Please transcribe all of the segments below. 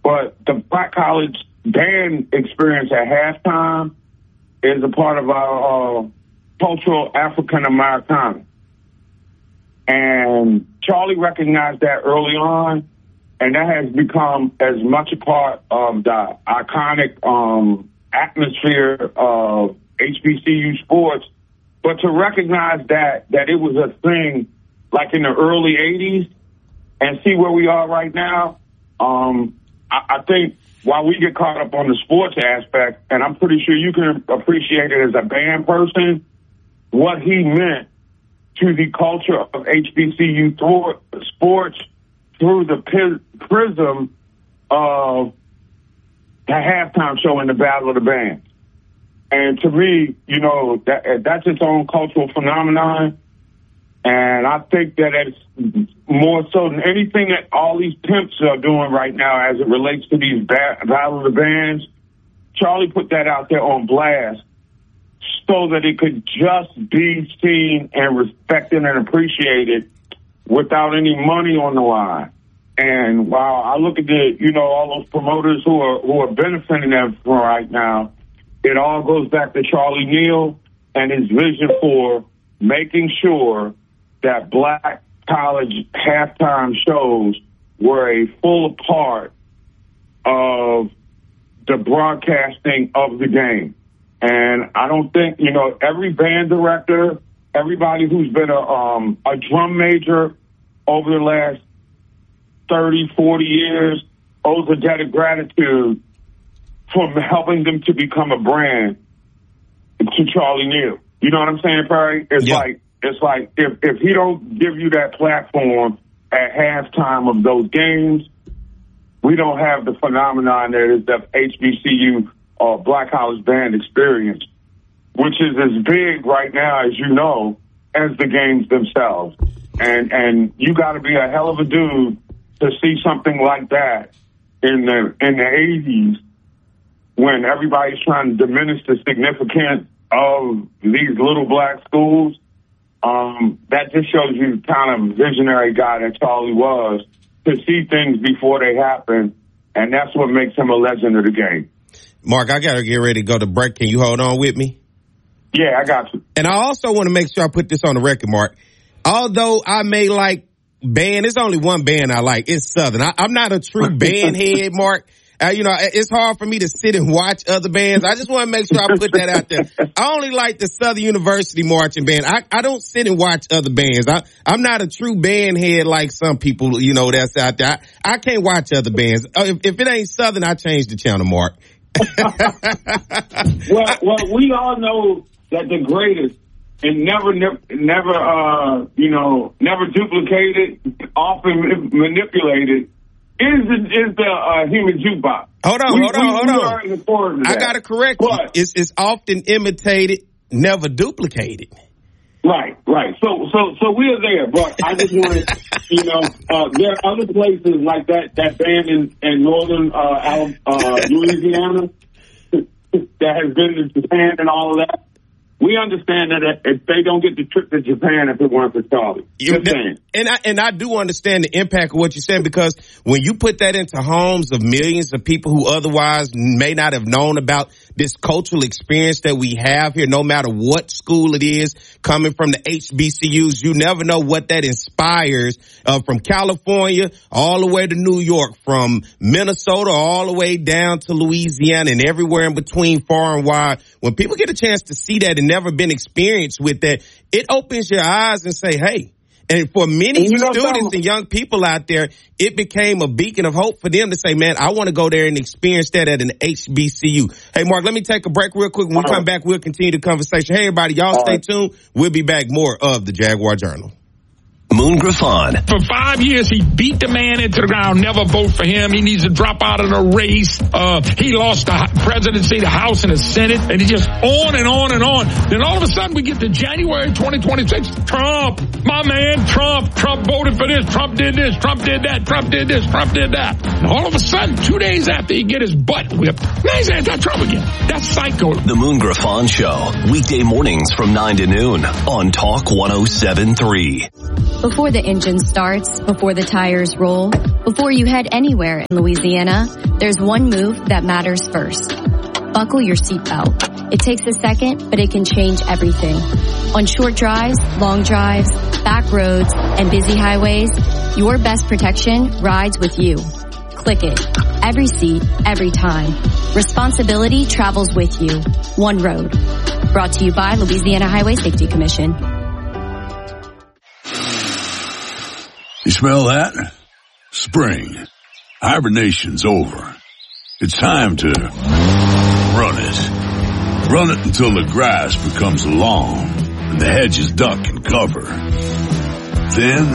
but the Black College band experience at halftime is a part of our cultural African Americana. And Charlie recognized that early on, and that has become as much a part of the iconic atmosphere of HBCU sports. But to recognize that it was a thing like in the early 80s and see where we are right now, I think while we get caught up on the sports aspect, and I'm pretty sure you can appreciate it as a band person, what he meant to the culture of HBCU sports through the prism of the halftime show and the Battle of the Bands. And to me, you know, that's its own cultural phenomenon. And I think that it's more so than anything that all these pimps are doing right now as it relates to these Battle of the Bands. Charlie put that out there on blast so that it could just be seen and respected and appreciated without any money on the line. And while I look at all those promoters who are benefiting them from right now, it all goes back to Charlie Neal and his vision for making sure that Black College halftime shows were a full part of the broadcasting of the game. And I don't think, every band director, everybody who's been a drum major over the last 30, 40 years owes a debt of gratitude for helping them to become a brand to Charlie Neal. You know what I'm saying, Perry? It's like if he don't give you that platform at halftime of those games, we don't have the phenomenon that is the HBCU or Black College band experience, which is as big right now as as the games themselves. And you got to be a hell of a dude to see something like that in the 80s when everybody's trying to diminish the significance of these little black schools. That just shows you the kind of visionary guy that Charlie was, to see things before they happen, and that's what makes him a legend of the game. Mark, I got to get ready to go to break. Can you hold on with me? Yeah, I got you. And I also want to make sure I put this on the record, Mark. Although I may like band, there's only one band I like. It's Southern. I'm not a true band head, Mark. It's hard for me to sit and watch other bands. I just want to make sure I put that out there. I only like the Southern University marching band. I don't sit and watch other bands. I'm not a true band head like some people, that's out there. I can't watch other bands. If it ain't Southern, I change the channel, Mark. well, we all know that the greatest and never duplicated, often manipulated, is the human jukebox. Hold on. I got to correct you. It's often imitated, never duplicated. Right. So we are there, but I just wanted, there are other places like that band in northern Louisiana that has been to Japan and all of that. We understand that if they don't get the trip to Japan if it weren't for Charlie. And I do understand the impact of what you're saying, because when you put that into homes of millions of people who otherwise may not have known about this cultural experience that we have here, no matter what school it is, coming from the HBCUs, you never know what that inspires, from California all the way to New York, from Minnesota all the way down to Louisiana and everywhere in between, far and wide. When people get a chance to see that and never been experienced with that, it opens your eyes and say, hey. And for many students and young people out there, it became a beacon of hope for them to say, man, I want to go there and experience that at an HBCU. Hey, Mark, let me take a break real quick. When we come back, we'll continue the conversation. Hey, everybody, y'all stay tuned. We'll be back more of the Jaguar Journal. Moon Griffon. For 5 years, he beat the man into the ground. Never vote for him. He needs to drop out of the race. He lost the presidency, the House, and the Senate, and he just on and on and on. Then all of a sudden, we get to January 2026. Trump, my man, Trump voted for this. Trump did this. Trump did that. Trump did this. Trump did that. And all of a sudden, 2 days after he get his butt whipped, now he's anti-Trump again. That's psycho. The Moon Griffon Show, weekday mornings from 9 to noon on Talk 107.3. Before the engine starts, before the tires roll, Before you head anywhere in Louisiana, there's one move that matters first. Buckle your seatbelt. It takes a second, but it can change everything. On short drives, long drives, back roads, and busy highways, your best protection rides with you. Click it. Every seat, every time. Responsibility travels with you. One road. Brought to you by Louisiana Highway Safety Commission. You smell that? Spring. Hibernation's over. It's time to run it. Run it until the grass becomes long and the hedges duck and cover. Then,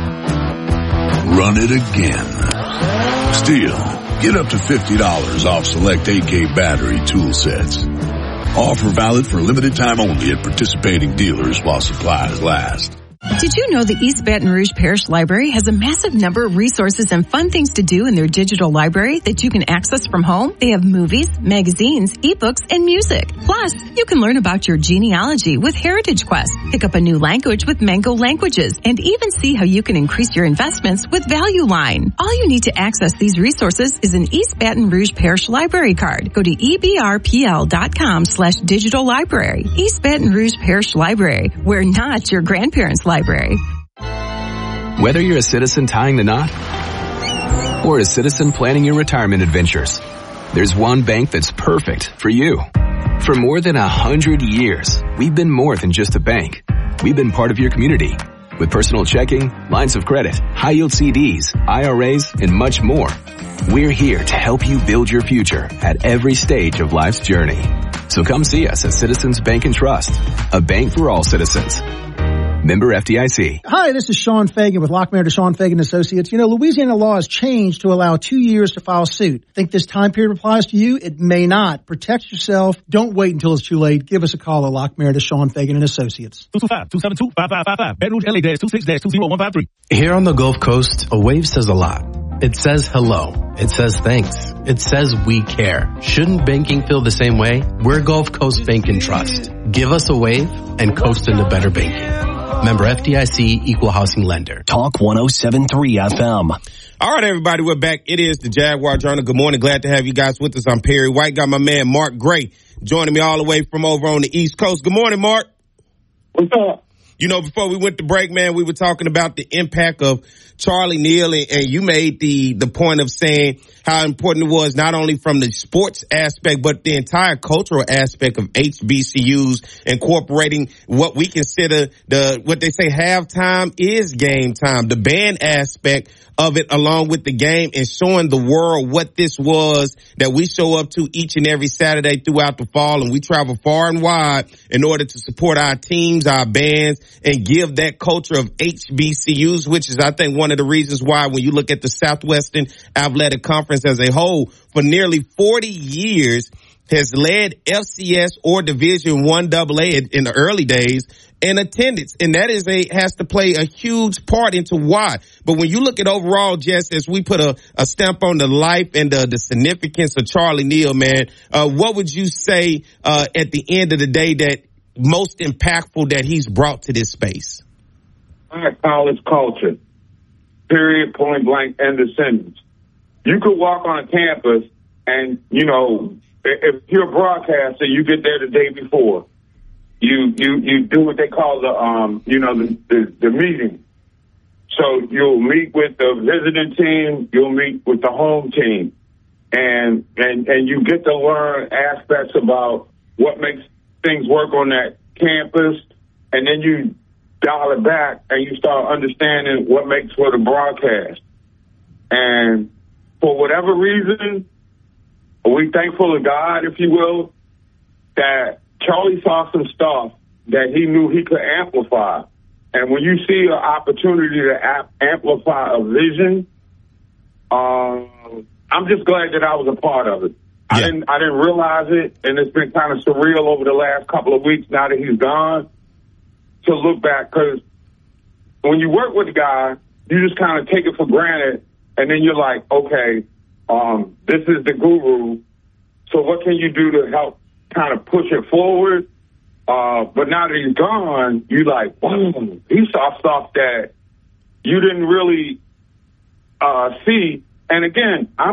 run it again. Still, get up to $50 off select AK battery tool sets. Offer valid for a limited time only at participating dealers while supplies last. Did you know the East Baton Rouge Parish Library has a massive number of resources and fun things to do in their digital library that you can access from home? They have movies, magazines, ebooks, and music. Plus, you can learn about your genealogy with Heritage Quest, pick up a new language with Mango Languages, and even see how you can increase your investments with Value Line. All you need to access these resources is an East Baton Rouge Parish Library card. Go to ebrpl.com/digital library. East Baton Rouge Parish Library, where not your grandparents' library. Whether you're a citizen tying the knot or a citizen planning your retirement adventures, there's one bank that's perfect for you. For more than 100 years, we've been more than just a bank. We've been part of your community with personal checking, lines of credit, high-yield CDs, IRAs, and much more. We're here to help you build your future at every stage of life's journey. So come see us at Citizens Bank and Trust, a bank for all citizens. Member FDIC. Hi, this is Sean Fagan with Lockmayer DeShawn Fagan Associates. You know, Louisiana law has changed to allow 2 years to file suit. Think this time period applies to you? It may not. Protect yourself. Don't wait until it's too late. Give us a call at Lockmayer DeShawn Fagan and Associates. 225-272-5555. Baton Rouge, LA -26-20153. Here on the Gulf Coast, a wave says a lot. It says hello. It says thanks. It says we care. Shouldn't banking feel the same way? We're Gulf Coast Bank and Trust. Give us a wave and coast into better banking. Member FDIC, Equal Housing Lender. Talk 107.3 FM. All right, everybody, we're back. It is the Jaguar Journal. Good morning. Glad to have you guys with us. I'm Perry White. Got my man Mark Gray joining me all the way from over on the East Coast. Good morning, Mark. What's up? You know, before we went to break, man, we were talking about the impact of Charlie Neal, and you made the point of saying how important it was not only from the sports aspect, but the entire cultural aspect of HBCUs incorporating what we consider what they say halftime is game time, the band aspect of it along with the game, and showing the world what this was that we show up to each and every Saturday throughout the fall, and we travel far and wide in order to support our teams, our bands, and give that culture of HBCUs, which is, I think, one of the reasons why when you look at the Southwestern Athletic Conference as a whole, for nearly 40 years has led FCS or Division I AA in the early days in attendance. And that has to play a huge part into why. But when you look at overall, Jess, as we put a stamp on the life and the significance of Charlie Neal, man, what would you say at the end of the day that most impactful that he's brought to this space? College culture. Period, point blank, end of sentence. You could walk on a campus and, you know, if you're a broadcaster, you get there the day before. You do what they call the meeting. So you'll meet with the visiting team, you'll meet with the home team, and you get to learn aspects about what makes things work on that campus, and then you dial it back and you start understanding what makes for the broadcast. And for whatever reason, we thankful to God, if you will, that Charlie saw some stuff that he knew he could amplify. And when you see an opportunity to amplify a vision, I'm just glad that I was a part of it. Yeah. I didn't realize it, and it's been kind of surreal over the last couple of weeks now that he's gone to look back, because when you work with a guy, you just kind of take it for granted, and then you're like, okay, this is the guru, so what can you do to help kind of push it forward? But now that he's gone, you're like, wow, he saw stuff that you didn't really see. And again, I'm